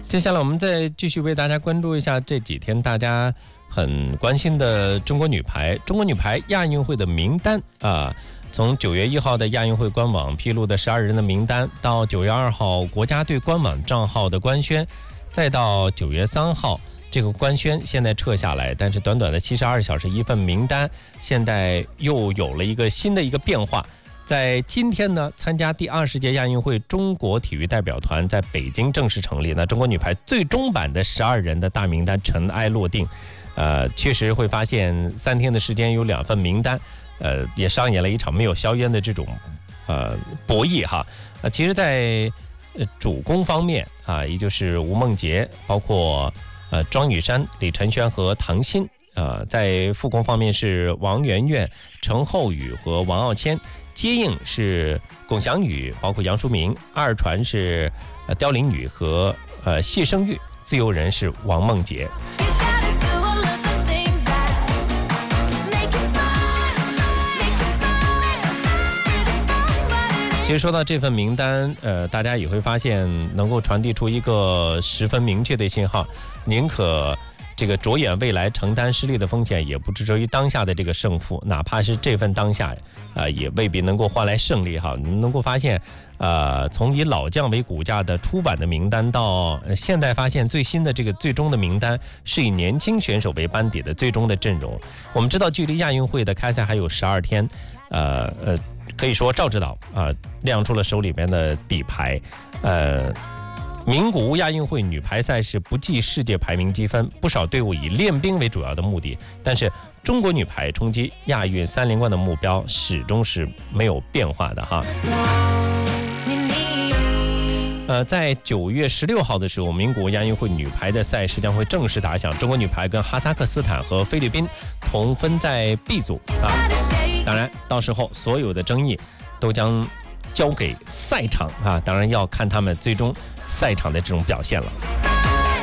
接下来我们再继续为大家关注一下这几天大家很关心的中国女排。中国女排亚运会的名单啊，从9月1号的亚运会官网披露的12人的名单，到9月2号国家队官网账号的官宣，再到9月3号这个官宣现在撤下来，但是短短的72小时一份名单，现在又有了一个新的变化。在今天呢，参加第20届亚运会中国体育代表团在北京正式成立。那中国女排最终版的12人的大名单尘埃落定，确实会发现3天的时间有2份名单，也上演了一场没有硝烟的这种博弈哈。其实，在主攻方面啊，也就是吴梦洁，包括庄雨珊、李晨轩和唐鑫。在副攻方面是王媛媛、陈厚宇和王傲谦。接应是龚翔宇，包括杨淑明；二传是刁琳宇和谢生玉；自由人是王梦洁。其实说到这份名单，大家也会发现能够传递出一个十分明确的信号，宁可这个着眼未来，承担失利的风险，也不执着于当下的这个胜负，哪怕是这份当下，也未必能够换来胜利哈。你们能够发现，从以老将为骨架的初版的名单，到现在发现最新的这个最终的名单是以年轻选手为班底的最终的阵容。我们知道，距离亚运会的开赛还有12天，可以说赵指导亮出了手里面的底牌，名古屋亚运会女排赛事不计世界排名积分，不少队伍以练兵为主要的目的，但是中国女排冲击亚运3连冠的目标始终是没有变化的哈。在9月16号的时候，名古屋亚运会女排的赛事将会正式打响，中国女排跟哈萨克斯坦和菲律宾同分在 B 组啊。当然，到时候所有的争议都将交给赛场啊，当然要看他们最终赛场的这种表现了。